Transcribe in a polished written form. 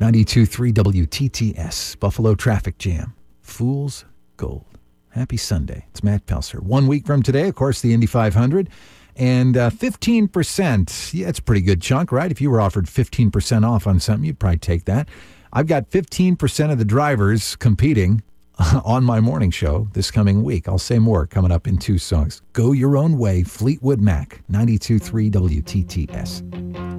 92.3 WTTS, Buffalo Traffic Jam. Fool's Gold. Happy Sunday. It's Matt Pelser. 1 week from today, of course, the Indy 500. And 15%, yeah, it's a pretty good chunk, right? If you were offered 15% off on something, you'd probably take that. I've got 15% of the drivers competing on my morning show this coming week. I'll say more coming up in two songs. Go Your Own Way, Fleetwood Mac, 92.3 WTTS.